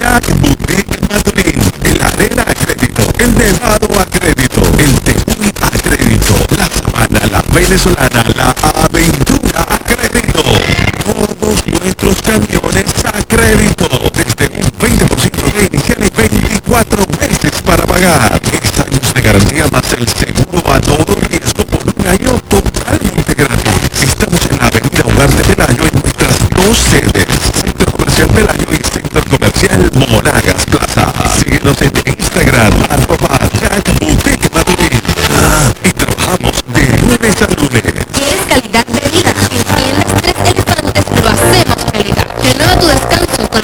Jack Boutique Maturín, el Arena a crédito, el Nevado a crédito, el Tepuy a crédito, la Sabana, la Venezolana, la Aventura a crédito. Todos nuestros camiones a crédito, desde un 20% de inicial y 24 meses para pagar. 10 años de garantía más el seguro a todo riesgo por un año totalmente gratis. Estamos en la avenida Hogar de Pelayo en nuestras dos sedes, Centro Comercial Pelayo y Centro Comercial Monagas Plaza. Síguenos en Instagram, @Jack Boutique Maturín. Y trabajamos de lunes a lunes. ¿Quieres calidad de vida? En las Tres Elefantes lo hacemos realidad. Renueva tu descanso con